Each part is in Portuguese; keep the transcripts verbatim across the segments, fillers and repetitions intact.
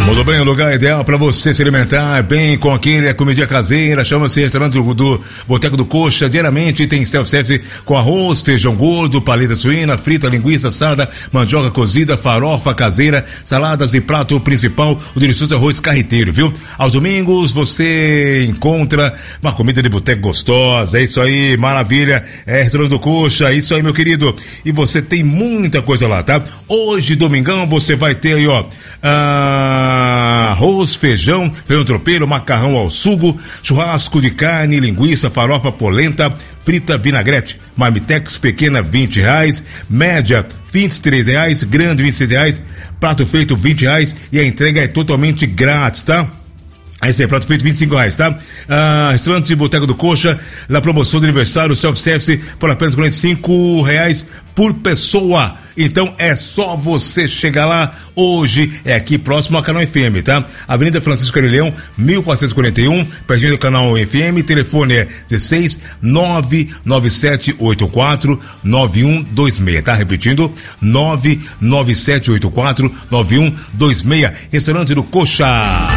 Muito bem, o lugar ideal para você se alimentar bem com aquele comidinha caseira, chama-se restaurante do, do Boteco do Coxa. Diariamente tem self-service com arroz, feijão gordo, paleta suína, frita, linguiça, assada, mandioca cozida, farofa caseira, saladas e prato principal, o delicioso arroz carreteiro, viu? Aos domingos você encontra uma comida de boteco gostosa, é isso aí, maravilha, é restaurante do Coxa, é isso aí, meu querido. E você tem muita coisa lá, tá? Hoje, domingão, você vai ter aí, ó, Ah, arroz, feijão, feijão tropeiro, macarrão ao sugo, churrasco de carne, linguiça, farofa, polenta, frita, vinagrete, marmitex pequena vinte reais, média vinte e três reais, grande vinte e seis reais, prato feito vinte reais e a entrega é totalmente grátis, tá? Esse é prato feito vinte e cinco reais, tá? Ah, restaurante Boteco do Coxa, na promoção de aniversário, self-service por apenas quarenta e cinco reais por pessoa. Então é só você chegar lá hoje, é aqui próximo ao canal F M, tá? Avenida Francisco Carilhão, mil quatrocentos e quarenta e um, pertinho do canal F M, telefone é dezesseis nove nove sete oito quatro nove um dois seis, tá? Repetindo, nove nove sete oito quatro nove um dois seis, restaurante do Coxa.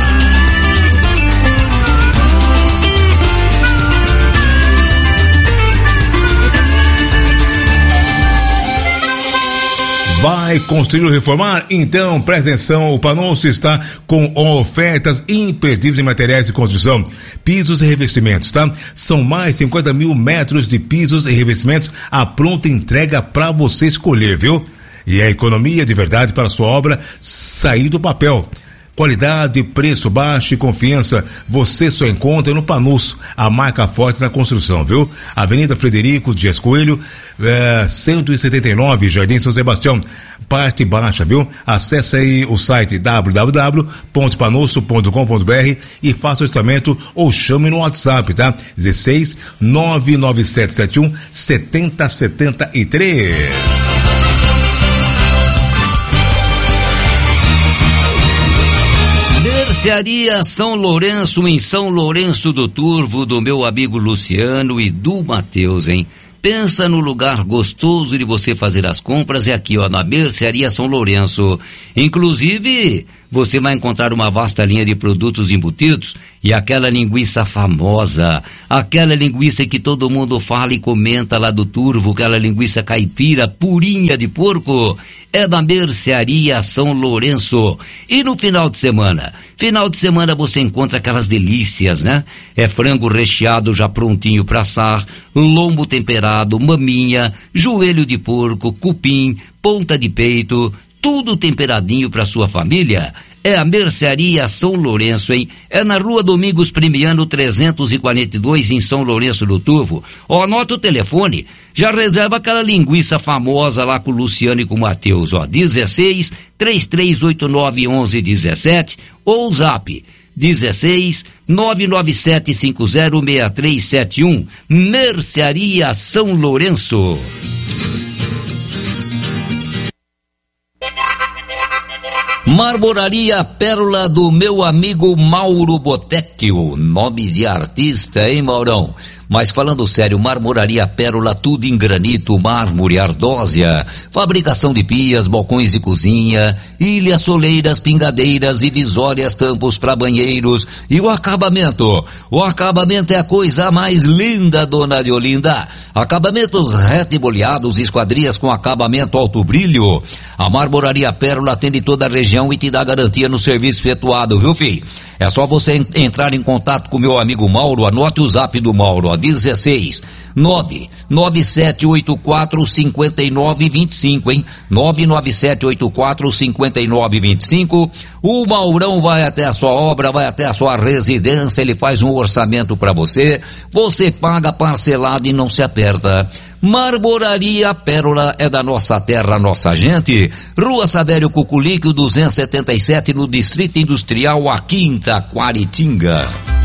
Vai construir ou reformar? Então, presta atenção, o Panosso está com ofertas imperdíveis em materiais de construção, pisos e revestimentos, tá? São mais de cinquenta mil metros de pisos e revestimentos à pronta entrega para você escolher, viu? E a economia de verdade para a sua obra sair do papel. Qualidade, preço baixo e confiança você só encontra no Panosso, a marca forte na construção, viu? Avenida Frederico Dias Coelho, é, cento e setenta e nove, Jardim São Sebastião, parte baixa, viu? Acesse aí o site w w w ponto panosso ponto com ponto b r e faça o orçamento ou chame no WhatsApp, tá? dezesseis nove nove sete sete um sete zero sete três. Mercearia São Lourenço, em São Lourenço do Turvo, do meu amigo Luciano e do Matheus, hein? Pensa no lugar gostoso de você fazer as compras, é aqui, ó, na Mercearia São Lourenço. Inclusive, você vai encontrar uma vasta linha de produtos embutidos e aquela linguiça famosa, aquela linguiça que todo mundo fala e comenta lá do Turvo, aquela linguiça caipira, purinha de porco, é da Mercearia São Lourenço. E no final de semana? Final de semana você encontra aquelas delícias, né? É frango recheado já prontinho para assar, lombo temperado, maminha, joelho de porco, cupim, ponta de peito, tudo temperadinho para sua família. É a Mercearia São Lourenço, hein? É na Rua Domingos Premiano trezentos e quarenta e dois, em São Lourenço do Turvo. Ó, anota o telefone, já reserva aquela linguiça famosa lá com o Luciano e com o Matheus, ó, dezesseis, três três oito nove, onze dezessete, ou o zap, dezesseis, nove nove sete cinco zero, seis três sete um, Mercearia São Lourenço. Marmoraria Pérola do meu amigo Mauro Bottecchio, nome de artista, hein, Maurão? Mas falando sério, Marmoraria Pérola, tudo em granito, mármore, ardósia, fabricação de pias, balcões de cozinha, ilhas, soleiras, pingadeiras e visórias, tampos para banheiros e o acabamento. O acabamento é a coisa mais linda, dona de Olinda. Acabamentos retiboleados, esquadrias com acabamento alto brilho. A Marmoraria Pérola atende toda a região e te dá garantia no serviço efetuado, viu, filho? É só você entrar em contato com meu amigo Mauro, anote o zap do Mauro, ó, dezesseis, nove nove sete oito quatro, cinco nove dois cinco, hein? nove nove sete oito quatro, cinco nove dois cinco. O Maurão vai até a sua obra, vai até a sua residência, ele faz um orçamento para você, você paga parcelado e não se aperta. Marmoraria Pérola é da nossa terra, nossa gente. Rua Savério Cuculique, duzentos e setenta e sete, no Distrito Industrial, aqui em Taquaritinga.